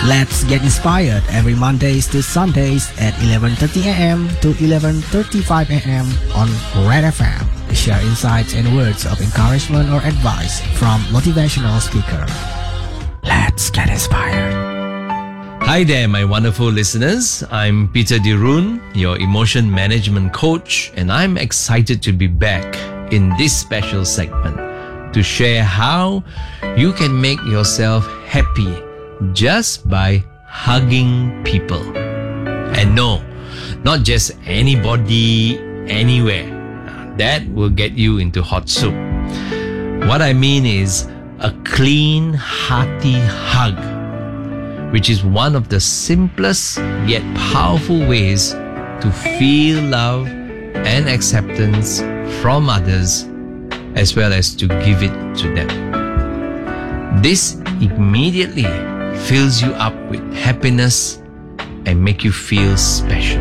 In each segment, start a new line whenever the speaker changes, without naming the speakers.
Let's get inspired every Mondays to Sundays at 11:30 a.m. to 11:35 a.m. on Red FM. Share insights and words of encouragement or advice from motivational speaker. Let's get inspired.
Hi there, my wonderful listeners. I'm Peter Dirun, your emotion management coach, and I'm excited to be back in this special segment to share how you can make yourself happy just by hugging people. And no, not just anybody, anywhere. That will get you into hot soup. What I mean is a clean, hearty hug, which is one of the simplest yet powerful ways to feel love and acceptance from others, as well as to give it to them. This immediately fills you up with happiness and make you feel special.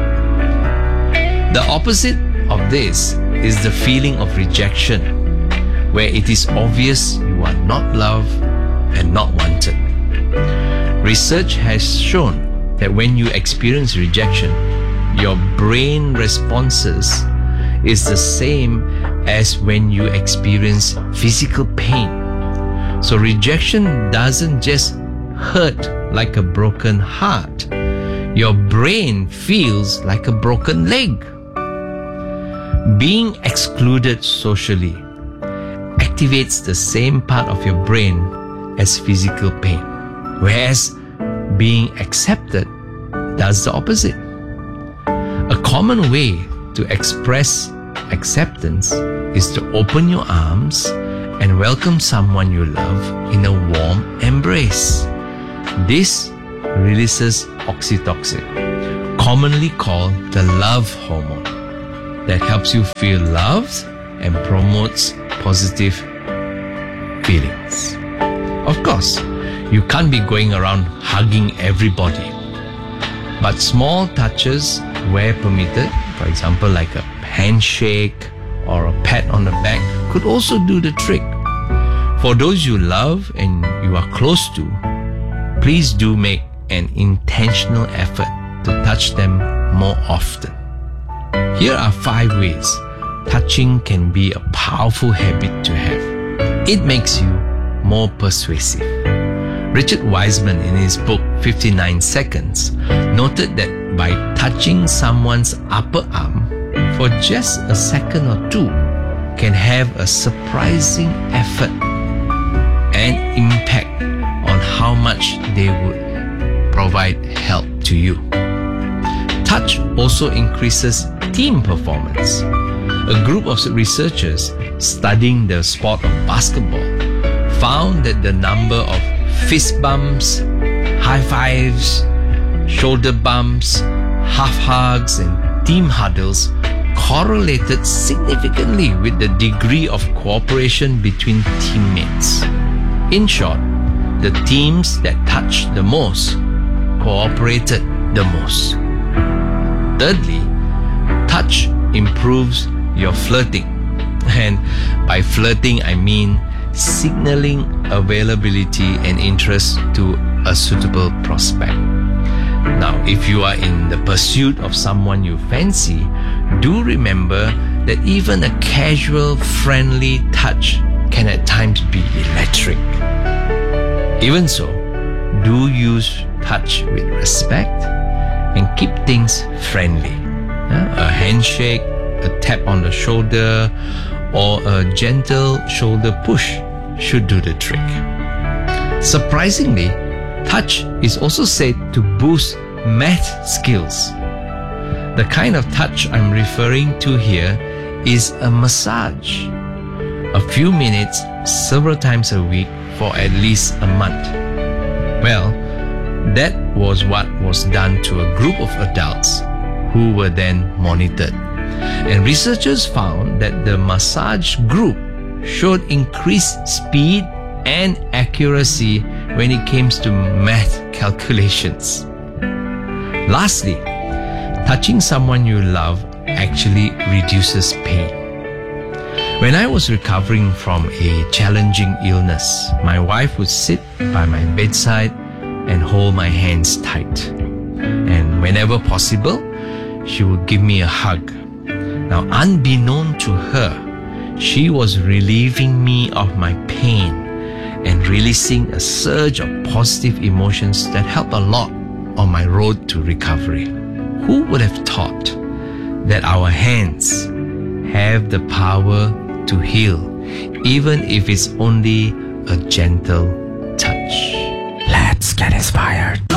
The opposite of this is the feeling of rejection, where it is obvious you are not loved and not wanted. Research has shown that when you experience rejection, your brain responses is the same as when you experience physical pain. So rejection doesn't just hurt like a broken heart. Your brain feels like a broken leg. Being excluded socially activates the same part of your brain as physical pain, whereas being accepted does the opposite. A common way to express acceptance is to open your arms and welcome someone you love in a warm embrace. This releases oxytocin, commonly called the love hormone, that helps you feel loved and promotes positive feelings. Of course, you can't be going around hugging everybody, but small touches where permitted, for example like a handshake or a pat on the back, could also do the trick. For those you love and you are close to, please do make an intentional effort to touch them more often. Here are 5 ways touching can be a powerful habit to have. It makes you more persuasive. Richard Wiseman, in his book 59 Seconds, noted that by touching someone's upper arm for just a second or two can have a surprising effect and impact on how much they would provide help to you. Touch also increases team performance. A group of researchers studying the sport of basketball found that the number of fist bumps, high fives, shoulder bumps, half hugs, and team huddles correlated significantly with the degree of cooperation between teammates. In short, the teams that touched the most cooperated the most. Thirdly, touch improves your flirting. And by flirting, I mean signaling availability and interest to a suitable prospect. Now, if you are in the pursuit of someone you fancy, do remember that even a casual, friendly touch can at times be electric. Even so, do use touch with respect and keep things friendly. A handshake, a tap on the shoulder, or a gentle shoulder push should do the trick. Surprisingly, touch is also said to boost math skills. The kind of touch I'm referring to here is a massage. A few minutes, several times a week for at least a month. Well, that was what was done to a group of adults who were then monitored. And researchers found that the massage group showed increased speed and accuracy when it came to math calculations. Lastly, touching someone you love actually reduces pain. When I was recovering from a challenging illness, my wife would sit by my bedside and hold my hands tight. And whenever possible, she would give me a hug. Now, unbeknown to her, she was relieving me of my pain and releasing a surge of positive emotions that helped a lot on my road to recovery. Who would have thought that our hands have the power to heal, even if it's only a gentle touch?
Let's get inspired.